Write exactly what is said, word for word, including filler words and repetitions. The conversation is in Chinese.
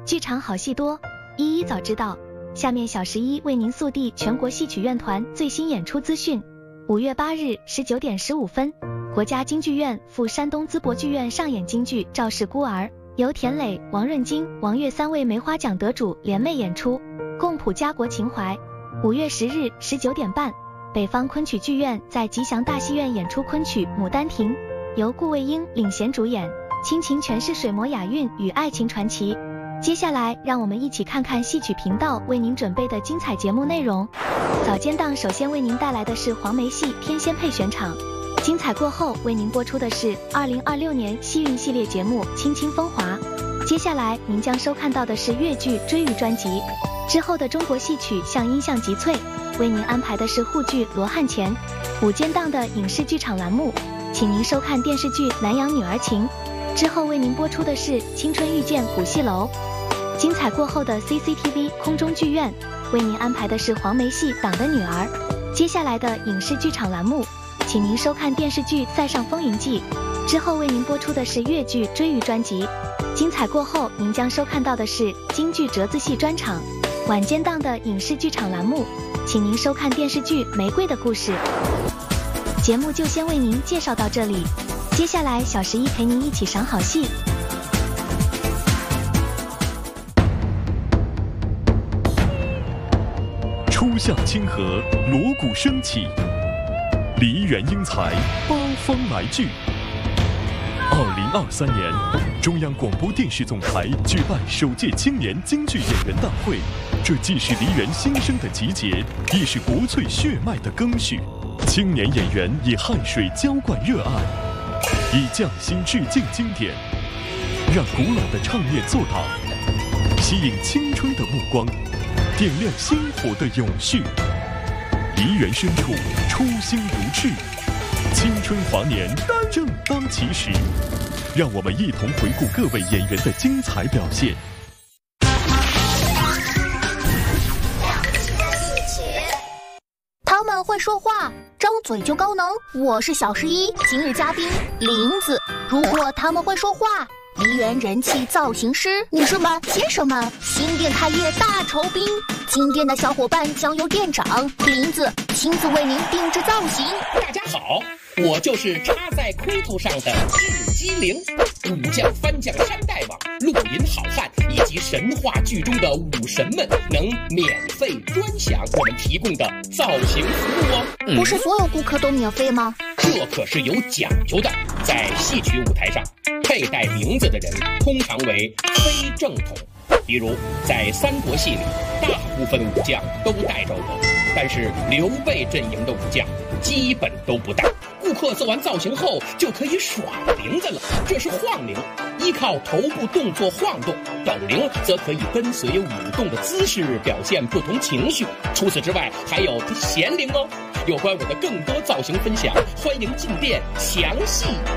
剧场好戏多，一一早知道。下面小十一为您速递全国戏曲院团最新演出资讯。五月八日十九点十五分，国家京剧院赴山东淄博剧院上演京剧《赵氏孤儿》，由田磊、王润金、王悦三位梅花奖得主联袂演出，共谱家国情怀。五月十日十九点半，北方昆曲剧院在吉祥大戏院演出昆曲《牡丹亭》，由顾魏英领衔主演，亲情诠释水磨雅韵与爱情传奇。接下来让我们一起看看戏曲频道为您准备的精彩节目内容。早间档首先为您带来的是黄梅戏天仙配选场，精彩过后为您播出的是二零二六年戏韵系列节目《青青风华》。接下来您将收看到的是粤剧《追忆》专辑，之后的中国戏曲像音像集萃，为您安排的是沪剧《罗汉钱》。午间档的影视剧场栏目，请您收看电视剧《南洋女儿情》，之后为您播出的是《青春遇见古戏楼》。精彩过后的 C C T V 空中剧院为您安排的是黄梅戏《党的女儿》。接下来的影视剧场栏目，请您收看电视剧《塞上风云记》，之后为您播出的是粤剧《追忆》专辑。精彩过后您将收看到的是京剧折子戏专场。晚间档的影视剧场栏目，请您收看电视剧《玫瑰的故事》。节目就先为您介绍到这里，接下来小十一陪您一起赏好戏。 初夏清河，锣鼓升起，梨园英才，八方来聚。二零二三年，中央广播电视总台举办首届青年京剧演员大会，这既是梨园新生的集结，亦是国粹血脉的赓续。青年演员以汗水浇灌热爱，以匠心致敬经典，让古老的唱念做党，吸引青春的目光，点亮星火的永续。梨园深处，初心如炬，青春华年正当其时。让我们一同回顾各位演员的精彩表现。 他们会说话，张嘴就高能。我是小十一，今日嘉宾林子。如果他们会说话，梨园人气造型师，女士们、先生们，新店开业大酬宾，进店的小伙伴将由店长林子亲自为您定制造型。 大家好，我就是插在盔头上的雉鸡灵，武将、番将、山大王、绿林好汉以及神话剧中的武神们能免费专享我们提供的造型服务哦。 嗯、不是所有顾客都免费吗？ 这可是有讲究的。在戏曲舞台上，佩戴名字的人通常为非正统，比如在三国戏里，大部分武将都戴着我，但是刘备阵营的武将基本都不戴。顾客做完造型后就可以耍铃子了，这是晃铃，依靠头部动作晃动；抖铃则可以跟随舞动的姿势表现不同情绪。除此之外，还有闲铃哦。有关我的更多造型分享，欢迎进店详细